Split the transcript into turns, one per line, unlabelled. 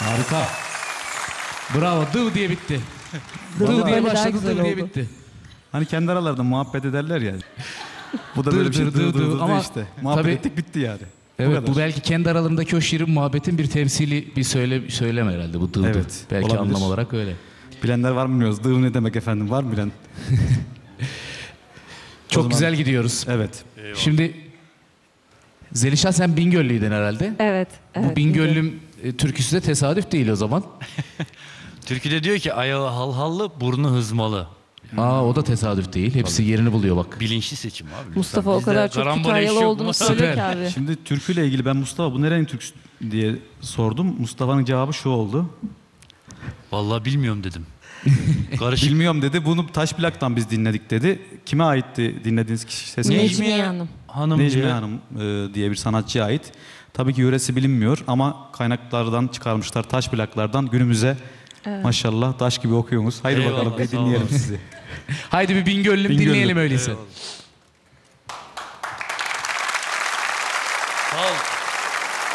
Harika. Bravo. Dıv diye bitti. Dıv diye
Böyle daha
başladı,
güzel
dıv diye
oldu.
bitti.
Hani kendi aralarında muhabbet ederler ya. Bu da böyle bir şey
Dır dır dır dır. Ama
işte. Muhabbet
tabii-
ettik bitti yani.
Evet,
kadar.
bu belki kendi aralarındaki o şirin muhabbetin bir temsili bir söylem herhalde bu dıv dıv.
Evet,
Belki
olabilir.
anlam olarak öyle.
Bilenler var mı bilmiyoruz. Dıv ne demek efendim? Var mı bilen?
Çok
zaman-
güzel gidiyoruz.
Evet.
Şimdi Zelişan sen Bingöllüydün herhalde.
Evet.
Bu Bingöllüm türküsü de tesadüf değil o zaman.
Türküde diyor ki ayağı halhallı, burnu hızmalı.
Aa, o da tesadüf değil. Hepsi yerini buluyor bak.
Bilinçli seçim abi.
Mustafa o
Bizde
kadar çok
karambole iş
Kütahyalı
yok
olduğunu
mu?
söylüyor ki
Süper.
abi.
Şimdi türküyle ilgili ben Mustafa bu nerenin türküsü diye sordum. Mustafa'nın cevabı şu oldu.
Vallahi bilmiyorum dedim. Karışık.
Bilmiyorum dedi. Bunu taş plaktan biz dinledik dedi. Kime aitti dinlediğiniz kişi sesi?
Necmiye Hanım.
Hanım
Necmiye
diyor.
Hanım diye bir sanatçıya ait. Tabii ki yöresi bilinmiyor ama kaynaklardan çıkarmışlar taş plaklardan günümüze maşallah taş gibi okuyorsunuz. Haydi
Eyvallah,
bakalım bir
sağ
dinleyelim
olun.
sizi.
Haydi bir Bingöllüm
Bingöllüm.
dinleyelim öyleyse.
Sağ ol.